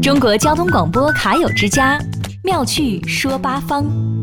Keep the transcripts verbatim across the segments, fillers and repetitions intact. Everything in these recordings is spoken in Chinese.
中国交通广播卡友之家，妙趣说八方。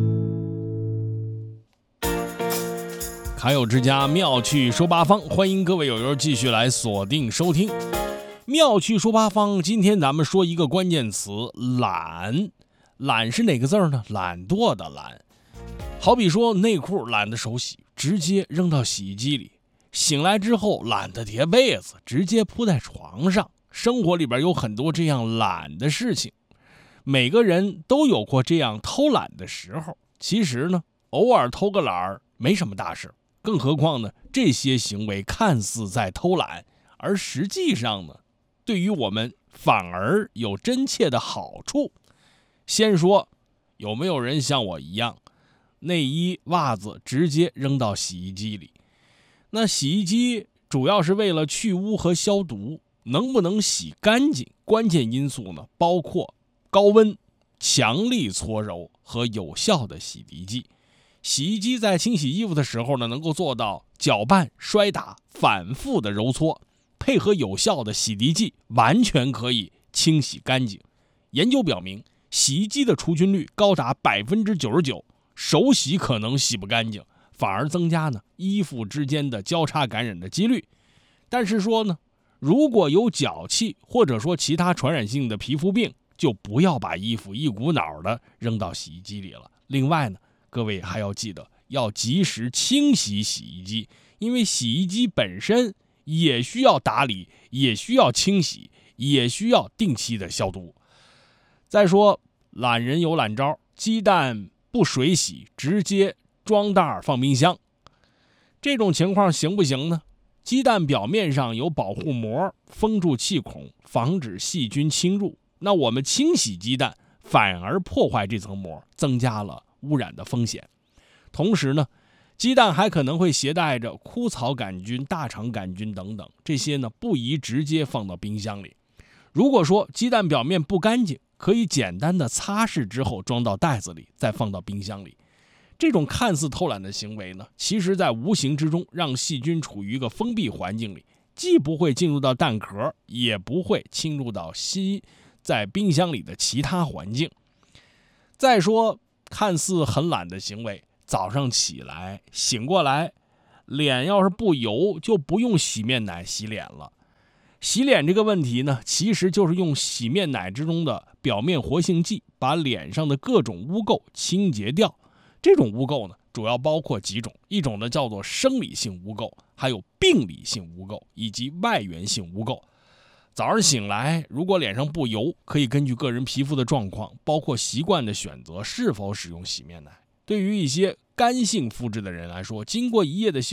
卡友之家，妙趣说八方，欢迎各位友友继续来锁定收听。妙趣说八方，今天咱们说一个关键词：懒。懒是哪个字呢？懒惰的懒。好比说内裤懒得手洗，直接扔到洗衣机里；醒来之后懒得叠被子，直接铺在床上。生活里边有很多这样懒的事情，每个人都有过这样偷懒的时候。其实呢，偶尔偷个懒儿没什么大事，更何况呢，这些行为看似在偷懒，而实际上呢，对于我们反而有真切的好处。先说，有没有人像我一样，内衣袜子直接扔到洗衣机里？那洗衣机主要是为了去污和消毒，能不能洗干净，关键因素呢，包括高温、强力搓揉和有效的洗涤剂。洗衣机在清洗衣服的时候呢，能够做到搅拌、摔打、反复的揉搓，配合有效的洗涤剂，完全可以清洗干净。研究表明，洗衣机的除菌率高达百分之九十九，手洗可能洗不干净，反而增加呢衣服之间的交叉感染的几率。但是说呢，如果有脚气或者说其他传染性的皮肤病，就不要把衣服一股脑的扔到洗衣机里了。另外呢，各位还要记得要及时清洗洗衣机，因为洗衣机本身也需要打理，也需要清洗，也需要定期的消毒。再说懒人有懒招，鸡蛋不水洗，直接装袋放冰箱。这种情况行不行呢？鸡蛋表面上有保护膜，封住气孔，防止细菌侵入。那我们清洗鸡蛋反而破坏这层膜，增加了污染的风险。同时呢，鸡蛋还可能会携带着枯草杆菌、大肠杆菌等等，这些呢不宜直接放到冰箱里。如果说鸡蛋表面不干净，可以简单的擦拭之后装到袋子里，再放到冰箱里。这种看似偷懒的行为呢，其实在无形之中让细菌处于一个封闭环境里，既不会进入到蛋壳，也不会侵入到吸在冰箱里的其他环境。再说看似很懒的行为，早上起来醒过来，脸要是不油，就不用洗面奶洗脸了。洗脸这个问题呢，其实就是用洗面奶之中的表面活性剂把脸上的各种污垢清洁掉。这种污垢呢，主要包括几种，一种呢叫做生理性污垢，还有病理性污垢以及外源性污垢。早上醒来，如果脸上不油，可以根据个人皮肤的状况，包括习惯的选择，是否使用洗面奶。对于一些干性肤质的人来说，经过一夜的